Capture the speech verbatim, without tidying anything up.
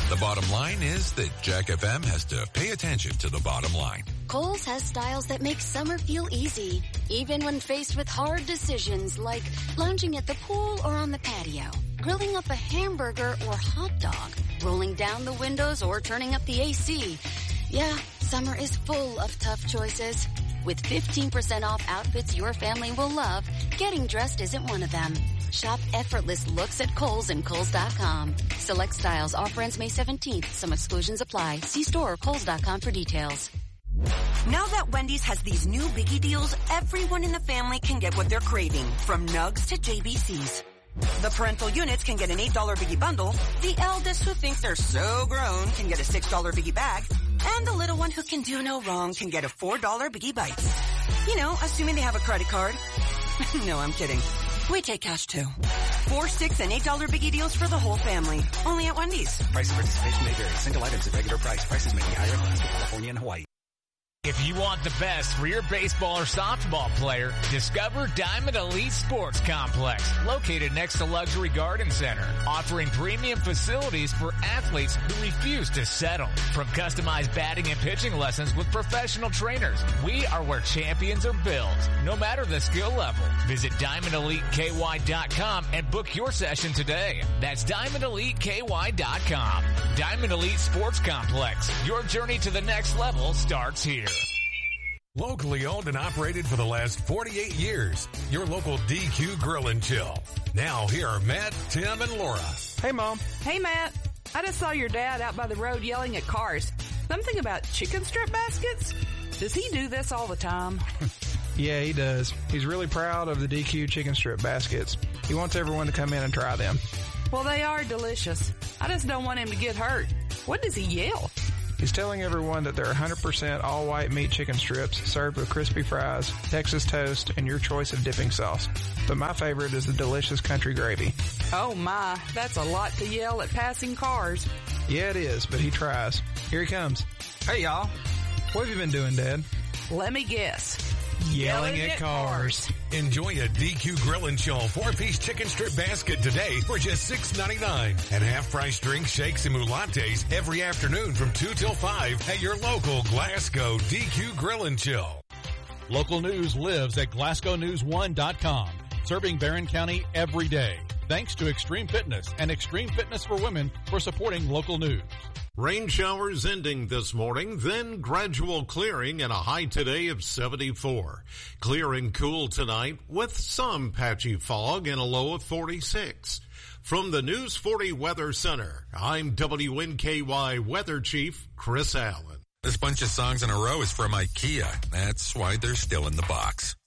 The bottom line is that Jack F M has to pay attention to the bottom line. Kohl's has styles that make summer feel easy, even when faced with hard decisions like lounging at the pool or on the patio, grilling up a hamburger or hot dog, rolling down the windows or turning up the A C. Yeah, summer is full of tough choices. With fifteen percent off outfits your family will love, getting dressed isn't one of them. Shop effortless looks at Kohl's and Kohl's dot com. Select styles. Offer ends May seventeenth. Some exclusions apply. See store or Kohl's dot com for details. Now that Wendy's has these new biggie deals, everyone in the family can get what they're craving, from nugs to J B Cs. The parental units can get an eight dollar biggie bundle, the eldest who thinks they're so grown can get a six dollar biggie bag, and the little one who can do no wrong can get a four dollar biggie bites. You know, assuming they have a credit card. No, I'm kidding. We take cash too. Four, six, and eight dollar biggie deals for the whole family. Only at Wendy's. Price of participation may vary. Single items at regular price. Prices may be higher in Alaska, California, and Hawaii. If you want the best for your baseball or softball player, discover Diamond Elite Sports Complex, located next to Luxury Garden Center, offering premium facilities for athletes who refuse to settle. From customized batting and pitching lessons with professional trainers, we are where champions are built, no matter the skill level. Visit Diamond Elite K Y dot com and book your session today. That's Diamond Elite K Y dot com. Diamond Elite Sports Complex. Your journey to the next level starts here. Locally owned and operated for the last forty-eight years. Your local D Q Grill and Chill. Now here are Matt, Tim, and Laura. Hey, Mom. Hey, Matt. I just saw your dad out by the road yelling at cars. Something about chicken strip baskets? Does he do this all the time? Yeah, he does. He's really proud of the D Q chicken strip baskets. He wants everyone to come in and try them. Well, they are delicious. I just don't want him to get hurt. What does he yell? He's telling everyone that they're one hundred percent all-white meat chicken strips served with crispy fries, Texas toast, and your choice of dipping sauce. But my favorite is the delicious country gravy. Oh my, that's a lot to yell at passing cars. Yeah, it is, but he tries. Here he comes. Hey, y'all. What have you been doing, Dad? Let me guess. Yelling, Yelling at, at cars. cars. Enjoy a D Q Grill and Chill four-piece chicken strip basket today for just six ninety-nine. And half-price drinks, shakes, and lattes every afternoon from two till five at your local Glasgow D Q Grill and Chill. Local news lives at Glasgow News one dot com, serving Barron County every day. Thanks to Extreme Fitness and Extreme Fitness for Women for supporting local news. Rain showers ending this morning, then gradual clearing and a high today of seventy-four. Clear and cool tonight with some patchy fog and a low of forty-six. From the News forty Weather Center, I'm W N K Y Weather Chief Chris Allen. This bunch of songs in a row is from IKEA. That's why they're still in the box.